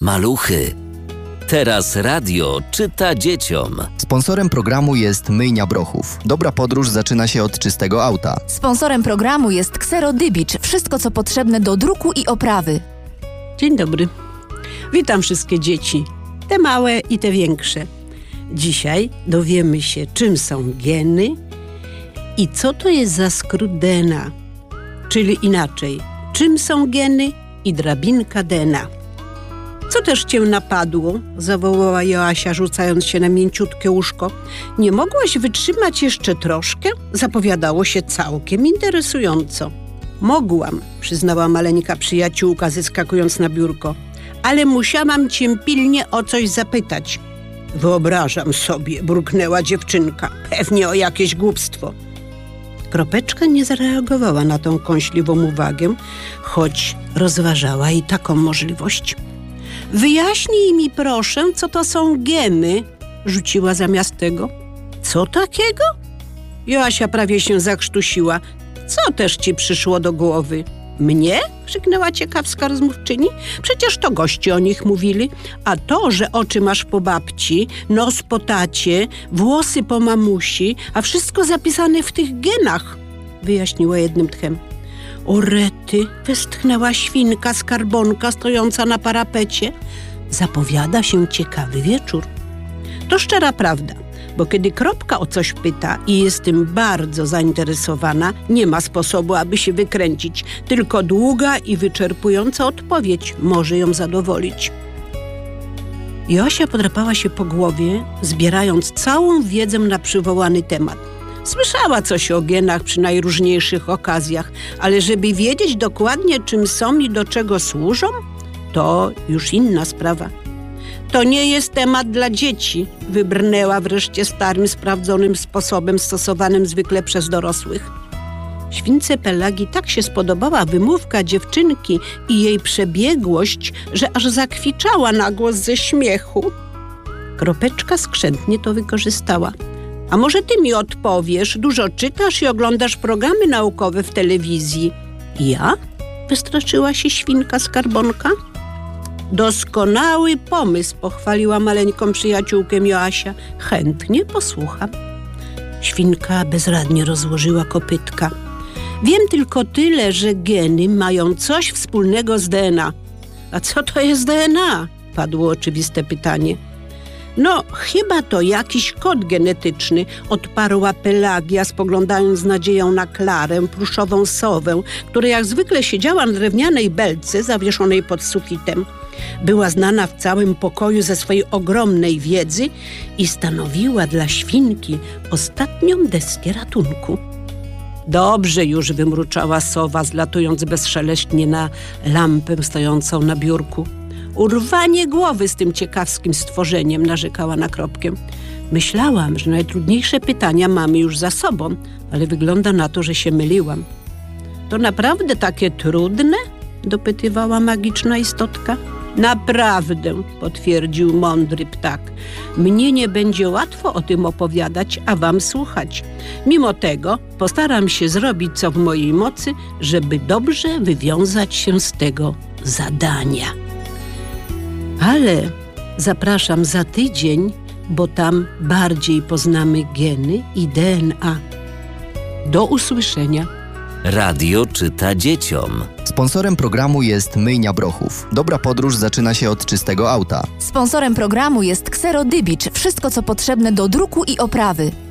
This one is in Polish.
Maluchy. Teraz radio czyta dzieciom. Sponsorem programu jest Myjnia Brochów. Dobra podróż zaczyna się od czystego auta. Sponsorem programu jest Xero Dybicz. Wszystko, co potrzebne do druku i oprawy. Dzień dobry. Witam wszystkie dzieci, te małe i te większe. Dzisiaj dowiemy się, czym są geny i co to jest za skrót DNA. Czyli inaczej, czym są geny i drabinka DNA. Co też cię napadło? Zawołała Joasia, rzucając się na mięciutkie łóżko. Nie mogłaś wytrzymać jeszcze troszkę? Zapowiadało się całkiem interesująco. Mogłam, przyznała maleńka przyjaciółka, zeskakując na biurko. Ale musiałam cię pilnie o coś zapytać. Wyobrażam sobie, burknęła dziewczynka. Pewnie o jakieś głupstwo. Kropeczka nie zareagowała na tą kąśliwą uwagę, choć rozważała i taką możliwość. Wyjaśnij mi proszę, co to są geny, rzuciła zamiast tego. Co takiego? Joasia prawie się zakrztusiła. Co też ci przyszło do głowy? Mnie? Krzyknęła ciekawska rozmówczyni. Przecież to goście o nich mówili. A to, że oczy masz po babci, nos po tacie, włosy po mamusi, a wszystko zapisane w tych genach, wyjaśniła jednym tchem. O rety, westchnęła świnka skarbonka stojąca na parapecie. Zapowiada się ciekawy wieczór. To szczera prawda, bo kiedy Kropka o coś pyta i jest tym bardzo zainteresowana, nie ma sposobu, aby się wykręcić. Tylko długa i wyczerpująca odpowiedź może ją zadowolić. Joasia podrapała się po głowie, zbierając całą wiedzę na przywołany temat. Słyszała coś o genach przy najróżniejszych okazjach, ale żeby wiedzieć dokładnie, czym są i do czego służą, to już inna sprawa. To nie jest temat dla dzieci, wybrnęła wreszcie starym, sprawdzonym sposobem stosowanym zwykle przez dorosłych. Śwince Pelagi tak się spodobała wymówka dziewczynki i jej przebiegłość, że aż zakwiczała na głos ze śmiechu. Kropeczka skrzętnie to wykorzystała. A może ty mi odpowiesz, dużo czytasz i oglądasz programy naukowe w telewizji. Ja? Wystraszyła się świnka skarbonka. Doskonały pomysł, pochwaliła maleńką przyjaciółkę Joasia. Chętnie posłucham. Świnka bezradnie rozłożyła kopytka. Wiem tylko tyle, że geny mają coś wspólnego z DNA. A co to jest DNA? Padło oczywiste pytanie. No, chyba to jakiś kod genetyczny, odparła Pelagia, spoglądając z nadzieją na Klarę, pluszową sowę, która jak zwykle siedziała na drewnianej belce zawieszonej pod sufitem. Była znana w całym pokoju ze swojej ogromnej wiedzy i stanowiła dla świnki ostatnią deskę ratunku. Dobrze już, wymruczała sowa, zlatując bezszeleśnie na lampę stojącą na biurku. Urwanie głowy z tym ciekawskim stworzeniem, narzekała na Kropkę. Myślałam, że najtrudniejsze pytania mamy już za sobą, ale wygląda na to, że się myliłam. To naprawdę takie trudne? Dopytywała magiczna istotka. Naprawdę, potwierdził mądry ptak. Mnie nie będzie łatwo o tym opowiadać, a wam słuchać. Mimo tego postaram się zrobić co w mojej mocy, żeby dobrze wywiązać się z tego zadania. Ale zapraszam za tydzień, bo tam bardziej poznamy geny i DNA. Do usłyszenia. Radio czyta dzieciom. Sponsorem programu jest Myjnia Brochów. Dobra podróż zaczyna się od czystego auta. Sponsorem programu jest Xero Dybicz. Wszystko, co potrzebne do druku i oprawy.